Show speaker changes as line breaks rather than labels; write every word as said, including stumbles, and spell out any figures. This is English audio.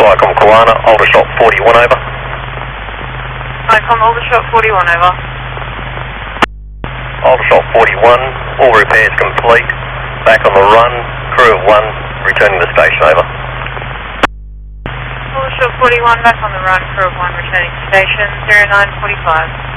Vicom Koana, Aldershot forty-one over.
Vicom Aldershot forty-one over.
Aldershot forty-one, all repairs complete. Back on the run, crew of one, returning to the station over.
Aldershot forty-one, back on the run, crew of one, returning to station, zero nine forty-five.